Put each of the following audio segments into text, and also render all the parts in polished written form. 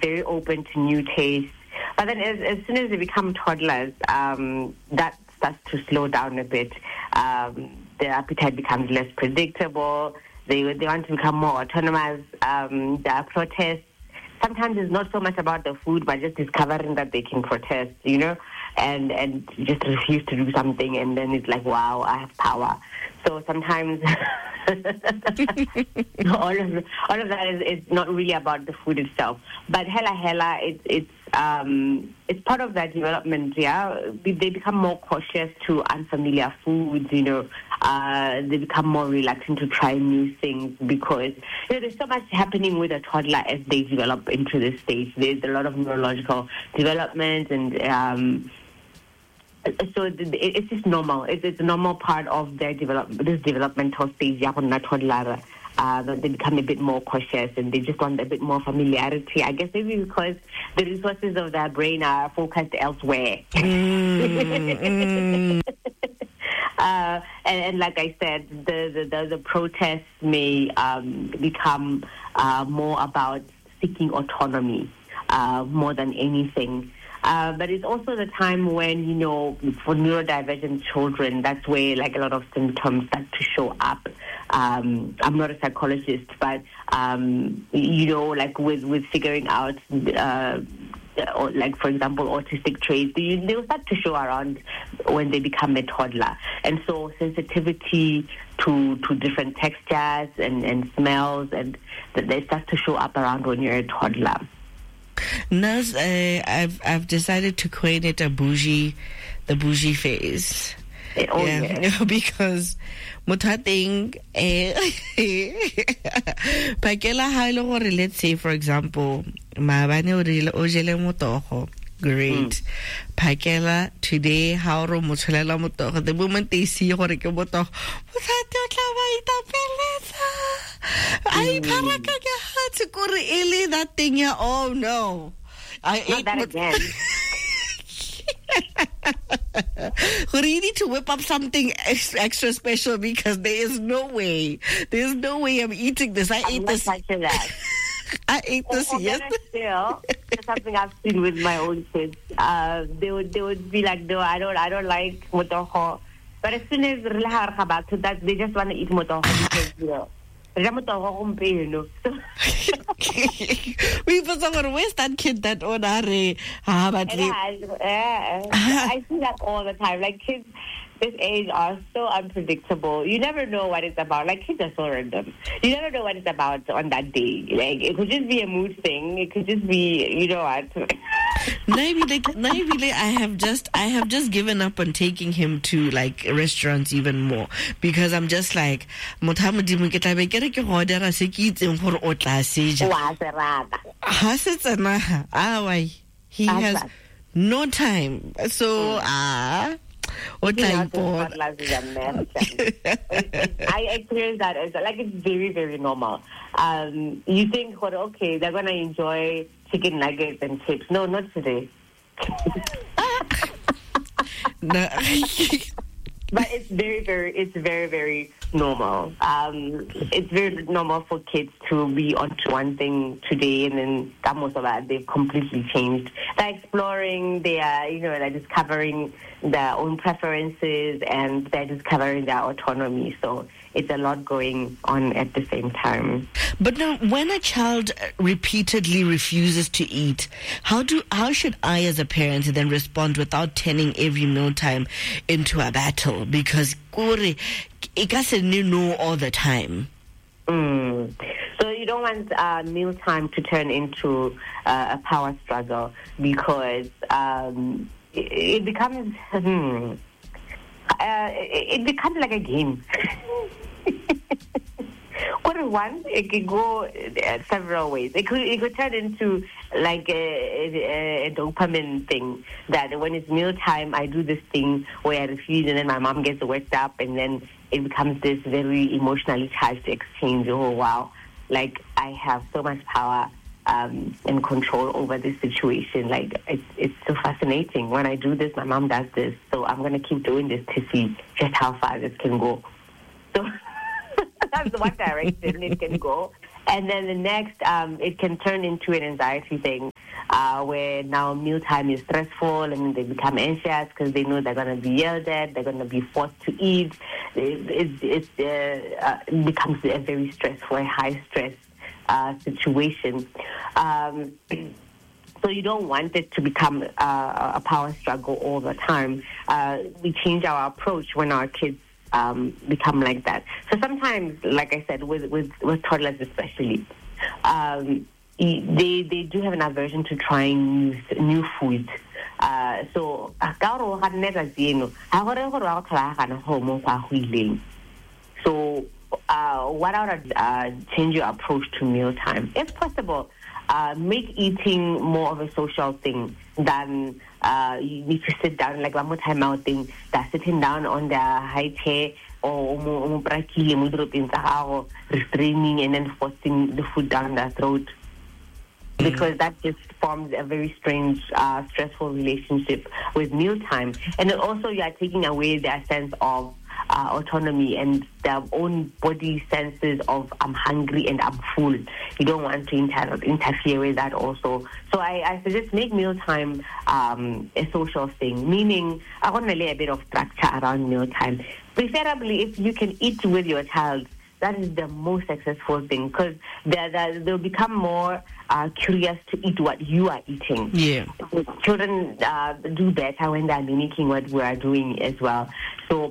very open to new tastes. But then as soon as they become toddlers, that starts to slow down a bit. Their appetite becomes less predictable. They want to become more autonomous. There are protests. Sometimes it's not so much about the food, but just discovering that they can protest, and just refuse to do something, and then it's like, wow, I have power. So sometimes all of that is not really about the food itself. But hella, it's part of that development. Yeah, they become more cautious to unfamiliar foods. They become more reluctant to try new things because there's so much happening with a toddler as they develop into this stage. There's a lot of neurological development and. So it's just normal. It's a normal part of their this developmental stage. Toddler, that they become a bit more cautious and they just want a bit more familiarity. I guess maybe because the resources of their brain are focused elsewhere. And like I said, the protests may become more about seeking autonomy more than anything. But it's also the time when, for neurodivergent children, that's where like a lot of symptoms start to show up. I'm not a psychologist, but, like with figuring out, or like, for example, autistic traits, they'll start to show around when they become a toddler. And so sensitivity to different textures and smells, and they start to show up around when you're a toddler. Naz, I've decided to coin it the bougie phase. Yeah. Because mutating pakela ha ile gore, let's say for example maabane o jele motogo. Great. Pakela today how ro motshelela motogo, the moment they see gore ke motogo motate o tla ba itapeletsa I paraka ke hatse kore ele that thing ya. Oh no, I ate that again. You need to whip up something extra special because there's no way I'm eating this. I ate this. I ate this yesterday. Still, something I've seen with my own kids. They would be like, no, I don't like motoho. But as soon as that, they just want to eat motoho because where's that kid that I see that all the time. Like kids this age are so unpredictable. You never know what it's about. Like kids are so random. You never know what it's about on that day. Like it could just be a mood thing. It could just be, you know what. I have just given up on taking him to like restaurants even more because I'm just like he has no time, so I experience that as like it's very, very normal. You think, okay, they're gonna enjoy chicken nuggets and chips. No, not today. No. But it's very, very normal. It's very normal for kids to be onto one thing today, and then most of that they've completely changed. They're exploring, they're discovering their own preferences, and they're discovering their autonomy. So it's a lot going on at the same time. But now, when a child repeatedly refuses to eat, how should I, as a parent, then respond without turning every mealtime into a battle? Because it doesn't know all the time. So you don't want mealtime to turn into a power struggle because it becomes like a game. One, it could go several ways. It could turn into like a dopamine thing, that when it's mealtime, I do this thing where I refuse, and then my mom gets worked up, and then it becomes this very emotionally charged exchange. Oh wow, like I have so much power and control over this situation. Like it's so fascinating. When I do this, my mom does this, so I'm gonna keep doing this to see just how far this can go. So that's the one direction it can go. And then the next, it can turn into an anxiety thing, where now mealtime is stressful and they become anxious because they know they're going to be yelled at, they're going to be forced to eat. It becomes a very stressful, high-stress situation. So you don't want it to become a power struggle all the time. We change our approach when our kids become like that. So sometimes, like I said, with toddlers especially, they do have an aversion to trying new food. So what I would change your approach to mealtime, if possible. Make eating more of a social thing than you need to sit down like one more time out thing. That sitting down on the high chair or restraining and then forcing the food down their throat, because that just forms a very strange, stressful relationship with mealtime. And then also you are taking away their sense of autonomy and their own body senses of I'm hungry and I'm full. You don't want to interfere with that also. So I suggest make mealtime a social thing, meaning I want to lay a bit of structure around mealtime. Preferably if you can eat with your child, that is the most successful thing, because they'll become more curious to eat what you are eating. Yeah. Children do better when they're mimicking what we are doing as well. So,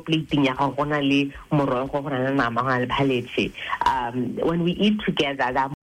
when we eat together,